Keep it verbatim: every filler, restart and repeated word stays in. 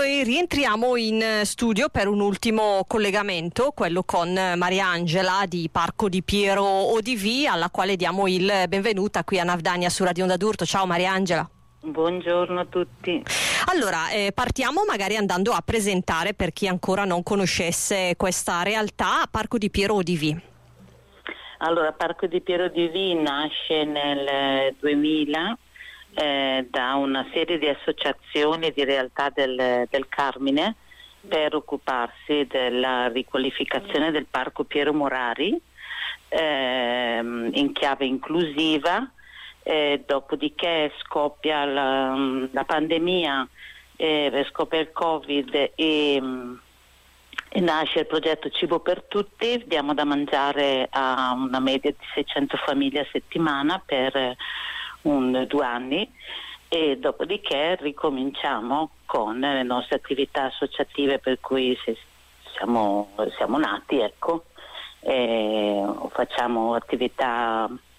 noi rientriamo in studio per un ultimo collegamento, quello con Mariangela di Parco di Piero Odivì, alla quale diamo il benvenuta qui a Navdania su Radio Onda d'Urto. Ciao Mariangela. Buongiorno a tutti. Allora, eh, partiamo magari andando a presentare, per chi ancora non conoscesse questa realtà, Parco di Piero Odivì. Allora, Parco di Piero Odivì nasce nel duemila eh, da una serie di associazioni di realtà del, del Carmine per occuparsi della riqualificazione del Parco Piero Morari eh, in chiave inclusiva. Eh, dopodiché scoppia la, la pandemia, eh, scoppia il Covid e, e nasce il progetto Cibo per Tutti. Diamo da mangiare a una media di seicento famiglie a settimana per un, due anni e dopodiché ricominciamo con le nostre attività associative per cui se, siamo, siamo nati, ecco, e facciamo attività